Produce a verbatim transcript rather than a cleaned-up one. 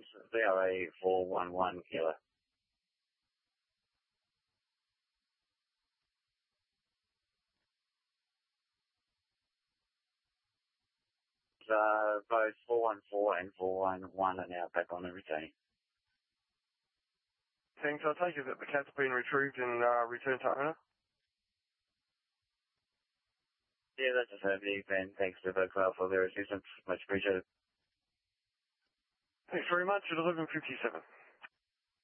V R A four one one Kilo. Uh, both four one four and four one one are now back on the returning. Thanks. I take it that the cat's been retrieved and uh, returned to owner? Yeah, that's affirmative, and thanks to Berkwell for their assistance. Much appreciated. Thanks very much at eleven fifty-seven.